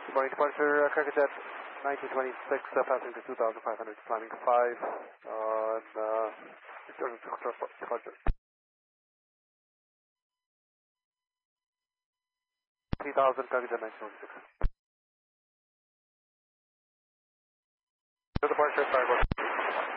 Good morning, departure, Cargojet 1926, passenger 2,500, climbing 5, on, return to departure. 3,000, Cargojet 1926. To departure, Starboard.